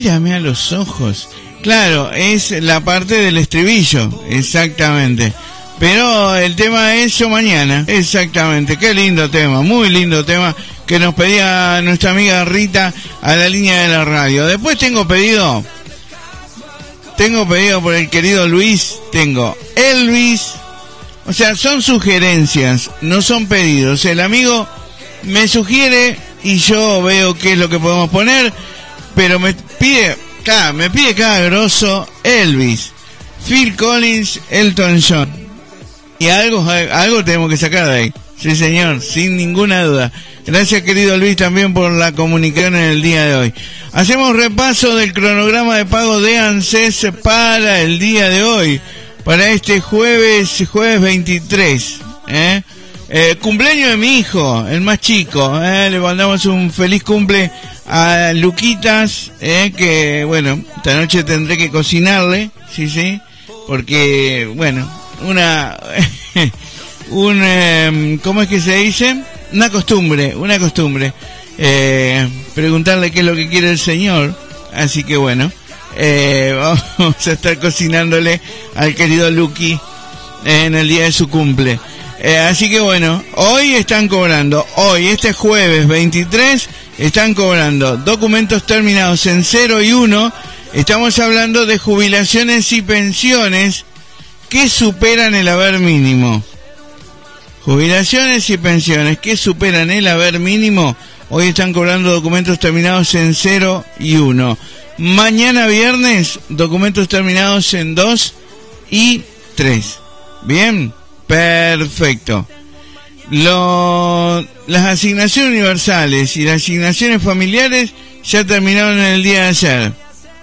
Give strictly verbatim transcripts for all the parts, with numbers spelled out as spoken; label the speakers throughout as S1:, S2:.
S1: Mírame a los ojos. Claro, es la parte del estribillo, exactamente. Pero el tema es Yo Mañana, exactamente. Qué lindo tema, muy lindo tema que nos pedía nuestra amiga Rita a la línea de la radio. Después tengo pedido, tengo pedido por el querido Luis, tengo Elvis. O sea, son sugerencias, no son pedidos. El amigo me sugiere y yo veo qué es lo que podemos poner, pero me pide, cada, me pide cada grosso Elvis, Phil Collins, Elton John. Y algo, algo tenemos que sacar de ahí. Sí, señor, sin ninguna duda. Gracias, querido Luis, también por la comunicación en el día de hoy. Hacemos repaso del cronograma de pago de ANSES para el día de hoy. Para este jueves, jueves veintitrés, ¿eh? Eh, cumpleaños de mi hijo, el más chico, ¿eh? Le mandamos un feliz cumple a Luquitas, ¿eh? Que, bueno, esta noche tendré que cocinarle, sí, sí, porque, bueno, una, un, eh, ¿cómo es que se dice? Una costumbre, una costumbre, eh, preguntarle qué es lo que quiere el señor, así que bueno. Eh, vamos a estar cocinándole al querido Luqui en el día de su cumple. Eh, así que bueno, hoy están cobrando, hoy, este jueves veintitrés, están cobrando documentos terminados en cero y uno. Estamos hablando de jubilaciones y pensiones que superan el haber mínimo. Jubilaciones y pensiones que superan el haber mínimo, hoy están cobrando documentos terminados en cero y uno. Mañana viernes, documentos terminados en dos y tres. Bien, perfecto. Lo, las asignaciones universales y las asignaciones familiares ya terminaron en el día de ayer.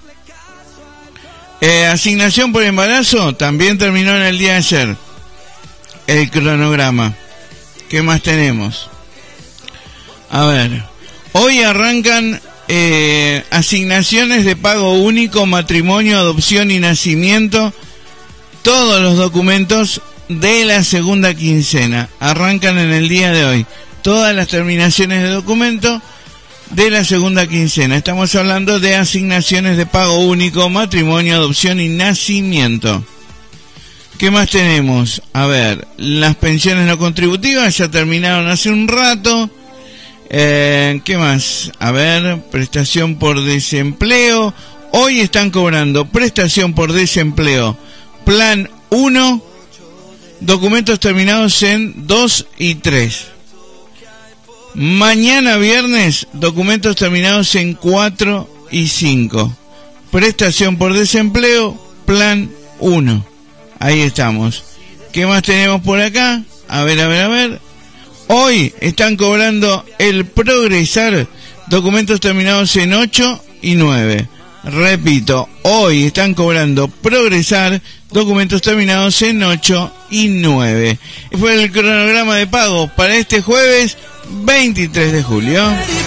S1: Eh, asignación por embarazo también terminó en el día de ayer. El cronograma. ¿Qué más tenemos? A ver, hoy arrancan Eh, asignaciones de pago único, matrimonio, adopción y nacimiento. Todos los documentos de la segunda quincena arrancan en el día de hoy. Todas las terminaciones de documento de la segunda quincena. Estamos hablando de asignaciones de pago único, matrimonio, adopción y nacimiento. ¿Qué más tenemos? A ver, las pensiones no contributivas ya terminaron hace un rato. Eh, ¿Qué más? A ver, prestación por desempleo. Hoy están cobrando prestación por desempleo plan uno, documentos terminados en dos y tres. Mañana viernes, documentos terminados en cuatro y cinco. Prestación por desempleo plan uno. Ahí estamos. ¿Qué más tenemos por acá? A ver, a ver, a ver. Hoy están cobrando el Progresar, documentos terminados en ocho y nueve. Repito, hoy están cobrando Progresar, documentos terminados en ocho y nueve. Fue el cronograma de pago para este jueves veintitrés de julio.